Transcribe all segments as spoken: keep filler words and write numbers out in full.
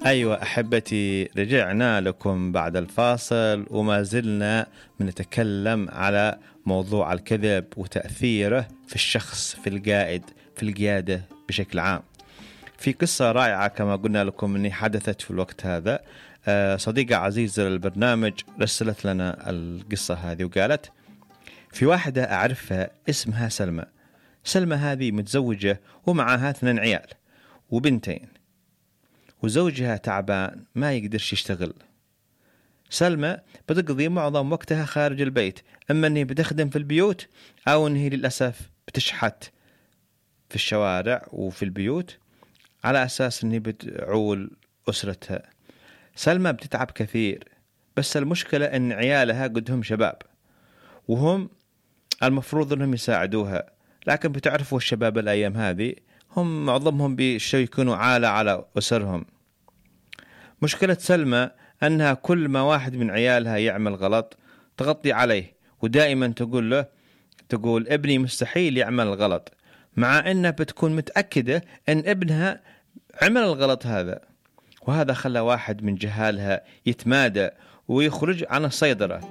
أيوة أحبتي، رجعنا لكم بعد الفاصل وما زلنا بنتكلم على موضوع الكذب وتأثيره في الشخص، في القائد، في القيادة بشكل عام. في قصة رائعة كما قلنا لكم أني حدثت في الوقت هذا. صديقة عزيزة للبرنامج رسلت لنا القصة هذه وقالت: في واحدة أعرفها اسمها سلمى. سلمى هذه متزوجة ومعها اثنين عيال وبنتين، وزوجها تعبان ما يقدرش يشتغل. سلمى بتقضي معظم وقتها خارج البيت، إما أنها بتخدم في البيوت أو أنها للأسف بتشحت في الشوارع وفي البيوت على أساس أنها بتعول أسرتها. سلمى بتتعب كثير، بس المشكلة أن عيالها قدهم شباب وهم المفروض أنهم يساعدوها، لكن بتعرفوا الشباب الأيام هذه هم معظمهم بيكونوا عالة على أسرهم. مشكلة سلمى أنها كل ما واحد من عيالها يعمل غلط تغطي عليه، ودائما تقول له تقول ابني مستحيل يعمل غلط، مع أنها بتكون متأكدة أن ابنها عمل الغلط هذا. وهذا خلى واحد من جهالها يتمادى ويخرج عن السيطرة.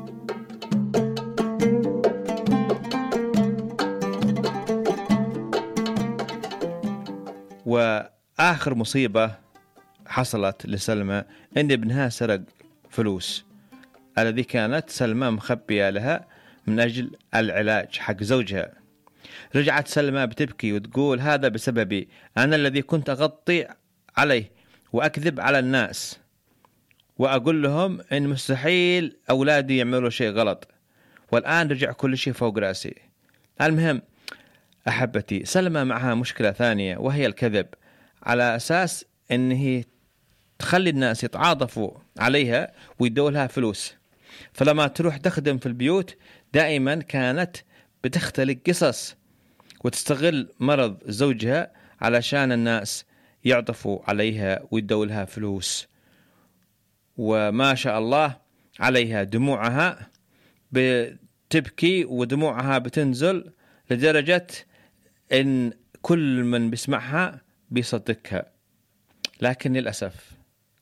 وآخر مصيبة حصلت لسلمى أن ابنها سرق فلوس الذي كانت سلمى مخبية لها من أجل العلاج حق زوجها. رجعت سلمى بتبكي وتقول: هذا بسببي، أنا الذي كنت أغطي عليه وأكذب على الناس وأقول لهم إن مستحيل أولادي يعملوا شيء غلط، والآن رجع كل شيء فوق رأسي. المهم أحبتي، سلمى معها مشكلة ثانية وهي الكذب، على أساس أنه تخلي الناس يتعاطفوا عليها ويدولها فلوس. فلما تروح تخدم في البيوت دائما كانت بتختلق قصص وتستغل مرض زوجها علشان الناس يعطفوا عليها ويدولها فلوس. وما شاء الله عليها دموعها بتبكي ودموعها بتنزل لدرجة إن كل من بيسمعها بيصدقها. لكن للأسف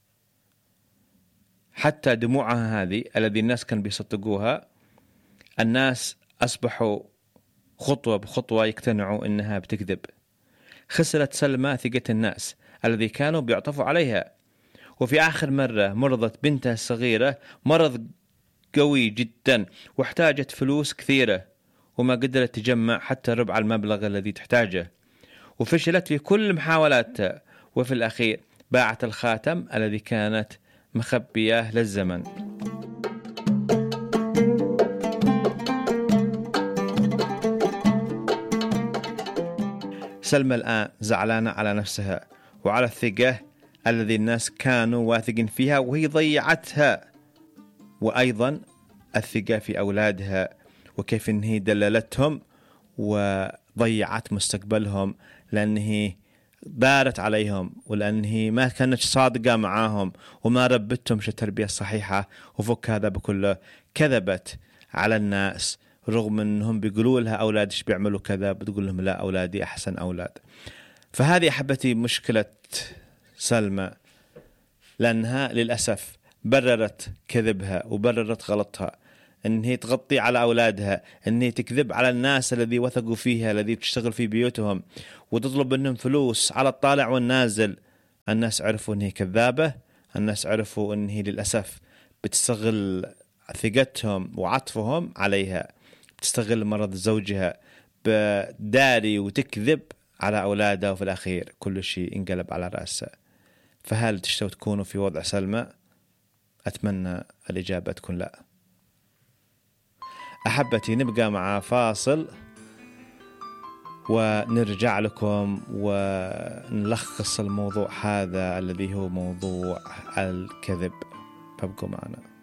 حتى دموعها هذه الذي الناس كانوا بيصدقوها، الناس أصبحوا خطوة بخطوة يقتنعوا إنها بتكذب. خسرت سلمى ثقة الناس الذي كانوا بيعطفوا عليها. وفي آخر مرة مرضت بنتها الصغيرة مرض قوي جدا واحتاجت فلوس كثيرة، وما قدرت تجمع حتى ربع المبلغ الذي تحتاجه، وفشلت في كل محاولاتها، وفي الأخير باعت الخاتم الذي كانت مخبياه للزمن. سلمى الآن زعلانة على نفسها وعلى الثقة الذي الناس كانوا واثقين فيها وهي ضيعتها، وأيضا الثقة في أولادها وكيف أنها دللتهم وضيعت مستقبلهم لأنه دارت عليهم، ولأنه ما كانت صادقة معاهم وما ربتهم شو التربية الصحيحة. وفك هذا بكله كذبت على الناس، رغم أنهم بيقولوا لها أولادش بيعملوا كذا، بتقول لهم لا أولادي أحسن أولاد. فهذه أحبتي مشكلة سلمى، لأنها للأسف بررت كذبها وبررت غلطها، أن هي تغطي على أولادها، أن هي تكذب على الناس الذي وثقوا فيها، الذي تشتغل في بيوتهم، وتطلب منهم فلوس على الطالع والنازل. الناس عرفوا أن هي كذابة، الناس عرفوا أن هي للأسف بتستغل ثقتهم وعطفهم عليها، بتستغل مرض زوجها، بداري وتكذب على أولادها، وفي الأخير كل شيء انقلب على رأسها. فهل تشتوا تكونوا في وضع سلمى؟ أتمنى الإجابة تكون لا. أحبتي، نبقى مع فاصل ونرجع لكم ونلخص الموضوع هذا الذي هو موضوع الكذب. فابقوا معنا.